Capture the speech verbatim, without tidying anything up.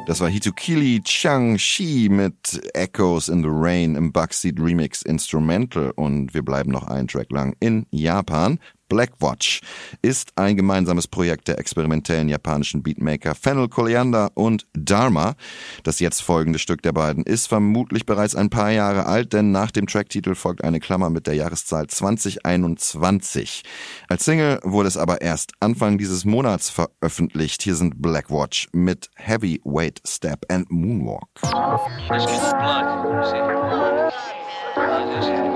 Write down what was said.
Das war Hitukili Chang-Shi mit Echoes in the Rain im Buckseat Remix Instrumental. Und wir bleiben noch einen Track lang in Japan. Blackwatch ist ein gemeinsames Projekt der experimentellen japanischen Beatmaker Fennel Koliander und Dharma. Das jetzt folgende Stück der beiden ist vermutlich bereits ein paar Jahre alt, denn nach dem Tracktitel folgt eine Klammer mit der Jahreszahl zwanzig einundzwanzig. Als Single wurde es aber erst Anfang dieses Monats veröffentlicht. Hier sind Blackwatch mit Heavyweight Step and Moonwalk. Let's get the blood. See?